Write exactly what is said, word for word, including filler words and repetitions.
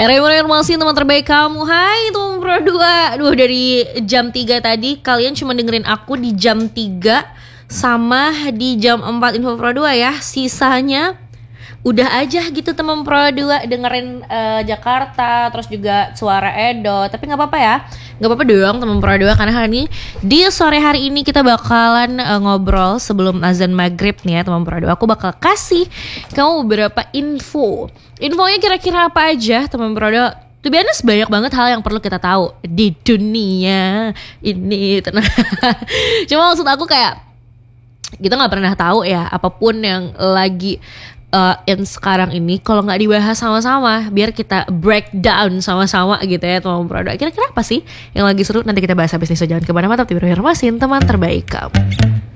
Era informasi teman terbaik kamu. Hai teman Pro dua. Duh, dari jam tiga tadi kalian cuma dengerin aku di jam tiga sama di jam empat Info Pro dua ya. Sisanya udah aja gitu teman Pro dua dengerin uh, Jakarta, terus juga suara Edo. Tapi gak apa-apa ya, gak apa-apa dong teman Pro dua, karena hari ini di sore hari ini kita bakalan uh, ngobrol sebelum azan maghrib nih ya teman Pro dua. Aku bakal kasih kamu beberapa info. Infonya kira-kira apa aja teman Pro dua? To be honest, banyak banget hal yang perlu kita tahu di dunia ini. Tenang. Cuma maksud aku kayak kita gak pernah tahu ya apapun yang lagi Uh, yang sekarang ini kalau nggak dibahas sama-sama, biar kita breakdown sama-sama gitu ya teman produk. Kira-kira apa sih yang lagi seru? Nanti kita bahas habis ini, so jangan kemana-mana, tapi informasi teman terbaik kamu.